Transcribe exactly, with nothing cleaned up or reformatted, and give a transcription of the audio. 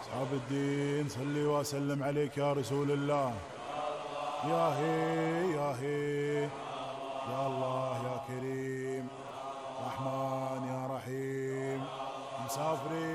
أصحاب الدين صلي وسلم عليك يا رسول الله. يا هي يا هي يا الله يا كريم، رحمن يا رحيم، مسافرين